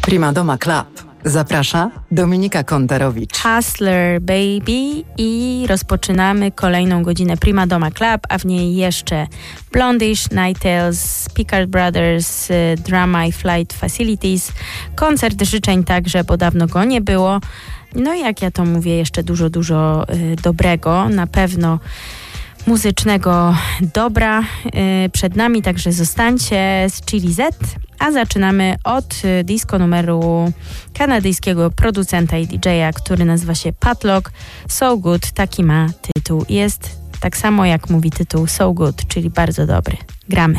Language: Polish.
Prima Doma Club. Zaprasza Dominika Kontarowicz. Hustler Baby i rozpoczynamy kolejną godzinę Prima Doma Club, a w niej jeszcze Blondish, Night Tales, Pickard Brothers, Drama i Flight Facilities, koncert życzeń także, bo dawno go nie było. No i jak ja to mówię, jeszcze dużo dobrego, na pewno muzycznego dobra przed nami, także zostańcie z Chili Z, a zaczynamy od disco numeru kanadyjskiego producenta i DJ-a, który nazywa się Padlock. So Good, taki ma tytuł. Jest tak samo jak mówi tytuł So Good, czyli bardzo dobry. Gramy.